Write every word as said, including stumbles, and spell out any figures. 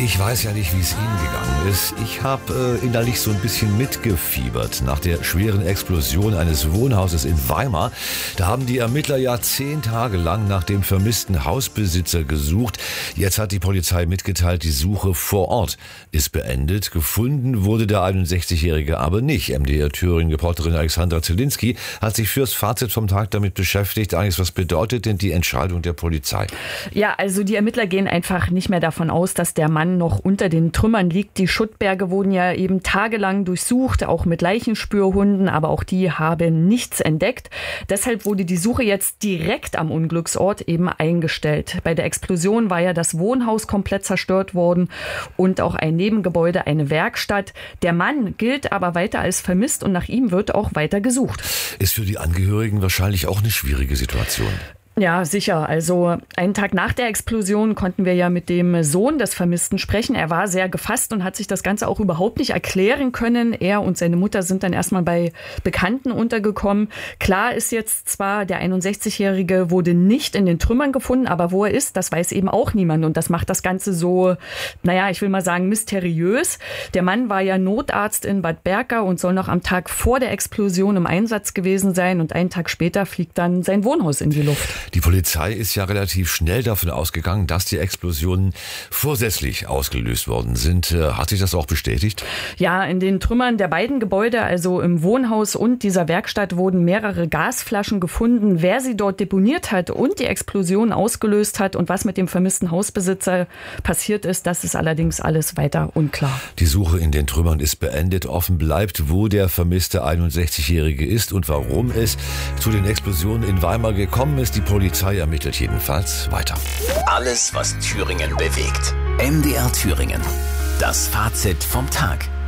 Ich weiß ja nicht, wie es Ihnen gegangen ist. Ich habe äh, innerlich so ein bisschen mitgefiebert nach der schweren Explosion eines Wohnhauses in Weimar. Da haben die Ermittler ja zehn Tage lang nach dem vermissten Hausbesitzer gesucht. Jetzt hat die Polizei mitgeteilt, die Suche vor Ort ist beendet. Gefunden wurde der einundsechzigjährige aber nicht. M D R Thüringen-Reporterin Alexandra Zielinski hat sich fürs Fazit vom Tag damit beschäftigt. Eigentlich, was bedeutet denn die Entscheidung der Polizei? Ja, also die Ermittler gehen einfach nicht mehr davon aus, dass der Mann noch unter den Trümmern liegt. Die Schuttberge wurden ja eben tagelang durchsucht, auch mit Leichenspürhunden, aber auch die haben nichts entdeckt. Deshalb wurde die Suche jetzt direkt am Unglücksort eben eingestellt. Bei der Explosion war ja das Wohnhaus komplett zerstört worden und auch ein Nebengebäude, eine Werkstatt. Der Mann gilt aber weiter als vermisst und nach ihm wird auch weiter gesucht. Ist für die Angehörigen wahrscheinlich auch eine schwierige Situation. Ja, sicher. Also einen Tag nach der Explosion konnten wir ja mit dem Sohn des Vermissten sprechen. Er war sehr gefasst und hat sich das Ganze auch überhaupt nicht erklären können. Er und seine Mutter sind dann erstmal bei Bekannten untergekommen. Klar ist jetzt zwar, der einundsechzigjährige wurde nicht in den Trümmern gefunden, aber wo er ist, das weiß eben auch niemand. Und das macht das Ganze so, naja, ich will mal sagen, mysteriös. Der Mann war ja Notarzt in Bad Berka und soll noch am Tag vor der Explosion im Einsatz gewesen sein. Und einen Tag später fliegt dann sein Wohnhaus in die Luft. Die Polizei ist ja relativ schnell davon ausgegangen, dass die Explosionen vorsätzlich ausgelöst worden sind. Hat sich das auch bestätigt? Ja, in den Trümmern der beiden Gebäude, also im Wohnhaus und dieser Werkstatt, wurden mehrere Gasflaschen gefunden. Wer sie dort deponiert hat und die Explosion ausgelöst hat und was mit dem vermissten Hausbesitzer passiert ist, das ist allerdings alles weiter unklar. Die Suche in den Trümmern ist beendet. Offen bleibt, wo der vermisste einundsechzigjährige ist und warum es zu den Explosionen in Weimar gekommen ist. Die Polizei ermittelt jedenfalls weiter. Alles, was Thüringen bewegt. M D R Thüringen. Das Fazit vom Tag.